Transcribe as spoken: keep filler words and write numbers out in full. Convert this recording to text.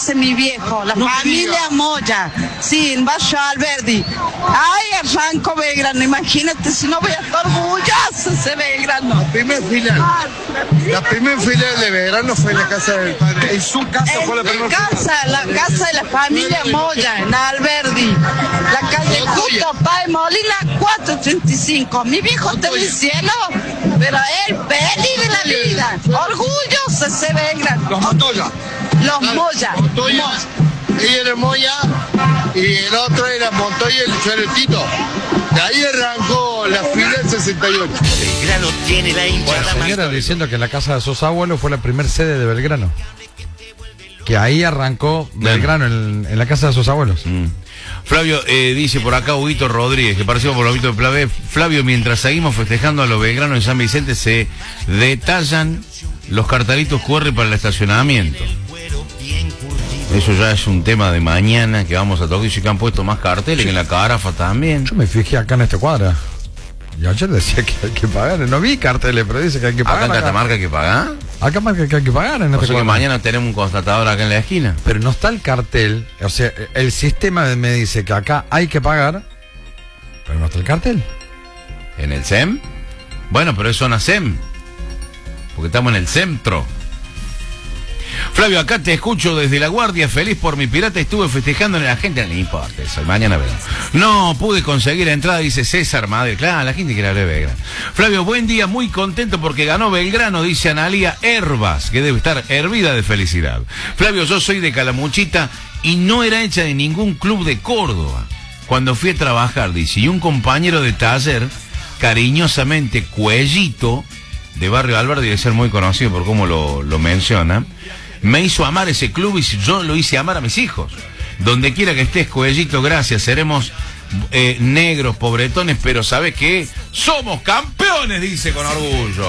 nace mi viejo, la No familia Moya, sí, en Barrio Alberdi. Ay, arranco Belgrano, imagínate, si no voy a estar orgullosa ese Belgrano. La primera final, la primera final de Belgrano fue en la casa del padre. En su casa En fue la primera casa, la casa de la familia Moya, en Alberdi. La calle Justo Páez Molina, cuatrocientos treinta y cinco. Mi viejo está en el cielo, pero él feliz de la vida. Orgulloso ese Belgrano. Los Montoya. Los Moya. Montoya. Ella era Moya y el otro era Montoya y el Choretito. De ahí arrancó la fila del sesenta y ocho. Belgrano tiene la hinchada Bueno, más señora diciendo que la casa de sus abuelos fue la primer sede de Belgrano. Que ahí arrancó Belgrano en, en la casa de sus abuelos. Mm. Flavio, eh, dice por acá Huguito Rodríguez, que parecemos por Huguito de Plavé. Flavio, mientras seguimos festejando a los belgranos en San Vicente, se detallan los cartelitos Q R para el estacionamiento. Eso ya es un tema de mañana que vamos a tocar. Y sí que han puesto más carteles, que en la Carafa también. Yo me fijé acá en esta cuadra. Y ayer decía que hay que pagar. No vi carteles, pero dice que hay que pagar. ¿Acá en Catamarca hay que pagar? Acá marca que hay que pagar en O esta sea que cuadra. mañana tenemos un constatador acá en la esquina. Pero no está el cartel. O sea, el sistema me dice que acá hay que pagar, pero no está el cartel. ¿En el C E M? Bueno, pero es zona C E M. Porque estamos en el centro. Flavio, acá te escucho desde La Guardia, feliz por mi pirata, estuve festejando en la gente, no le importa eso, mañana vemos. No pude conseguir entrada, dice César Madre, claro, la gente quiere hablar de Belgrano. Flavio, buen día, muy contento porque ganó Belgrano, dice Analía Herbas, que debe estar hervida de felicidad. Flavio, yo soy de Calamuchita y no era hecha de ningún club de Córdoba. Cuando fui a trabajar, dice, y un compañero de taller, cariñosamente Cuellito, de Barrio Alberdi, debe ser muy conocido por cómo lo, lo menciona, me hizo amar ese club y yo lo hice amar a mis hijos. Donde quiera que estés, Cuellito, gracias. Seremos eh, negros, pobretones, pero ¿sabes qué? Somos campeones, dice con orgullo.